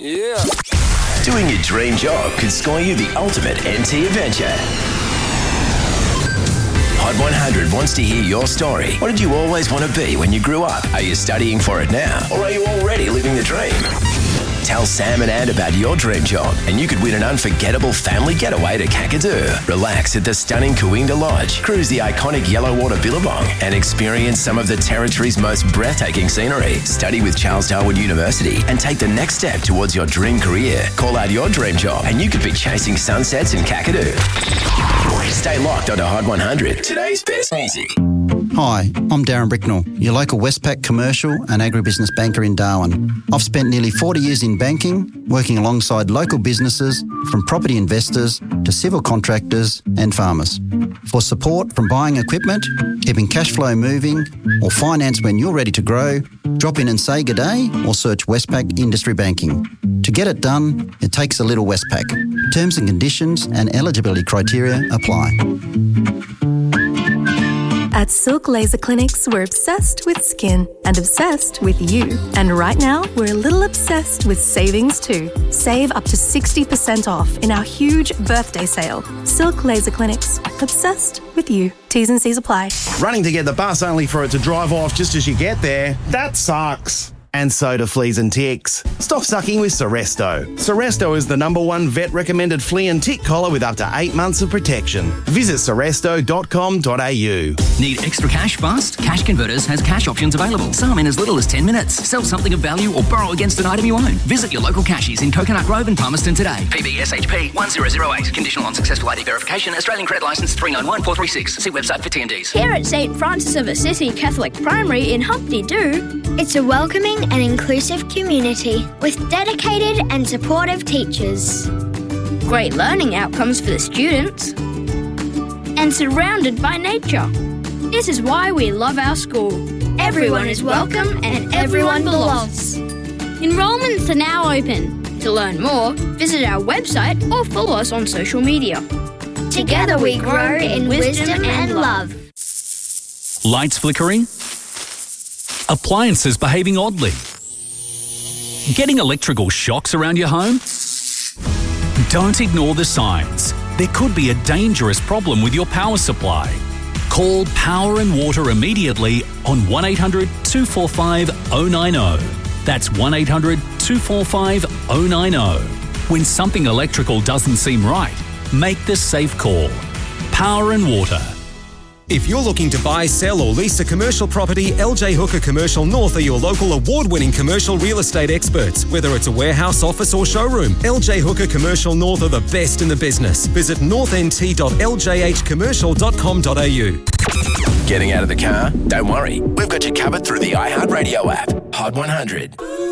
Yeah. Doing your dream job could score you the ultimate NT adventure. Hot 100 wants to hear your story. What did you always want to be when you grew up? Are you studying for it now? Or are you already living the dream? Tell Sam and Ant about your dream job and you could win an unforgettable family getaway to Kakadu. Relax at the stunning Cooinda Lodge, cruise the iconic Yellowwater Billabong and experience some of the Territory's most breathtaking scenery. Study with Charles Darwin University and take the next step towards your dream career. Call out your dream job and you could be chasing sunsets in Kakadu. Stay locked onto Hot 100. Today's best music. Hi, I'm Darren Bricknell, your local Westpac commercial and agribusiness banker in Darwin. I've spent nearly 40 years in banking, working alongside local businesses, from property investors to civil contractors and farmers. For support from buying equipment, keeping cash flow moving, or finance when you're ready to grow, drop in and say good day or search Westpac Industry Banking. To get it done, it takes a little Westpac. Terms and conditions and eligibility criteria apply. At Silk Laser Clinics, we're obsessed with skin and obsessed with you. And right now, we're a little obsessed with savings too. Save up to 60% off in our huge birthday sale. Silk Laser Clinics, obsessed with you. T's and C's apply. Running to get the bus only for it to drive off just as you get there, that sucks. And so do fleas and ticks. Stop sucking with Seresto. Seresto is the #1 vet-recommended flea and tick collar with up to 8 months of protection. Visit seresto.com.au. Need extra cash fast? Cash Converters has cash options available. Some in as little as 10 minutes. Sell something of value or borrow against an item you own. Visit your local cashies in Coconut Grove and Palmerston today. PBSHP 1008. Conditional on successful ID verification. Australian credit licence 391436. See website for TNDs. Here at St Francis of Assisi Catholic Primary in Humpty Doo, it's a welcoming and inclusive community with dedicated and supportive teachers. Great learning outcomes for the students. And surrounded by nature. This is why we love our school. Everyone is welcome and everyone belongs. Enrolments are now open. To learn more, visit our website or follow us on social media. Together we grow in wisdom and love. Lights flickering? Appliances behaving oddly? Getting electrical shocks around your home? Don't ignore the signs. There could be a dangerous problem with your power supply. Call Power and Water immediately on 1800 245 090. That's 1800 245 090. When something electrical doesn't seem right, make the safe call. Power and Water. If you're looking to buy, sell or lease a commercial property, LJ Hooker Commercial North are your local award-winning commercial real estate experts. Whether it's a warehouse, office or showroom, LJ Hooker Commercial North are the best in the business. Visit northnt.ljhcommercial.com.au. Getting out of the car? Don't worry. We've got you covered through the iHeartRadio app. Hot 100.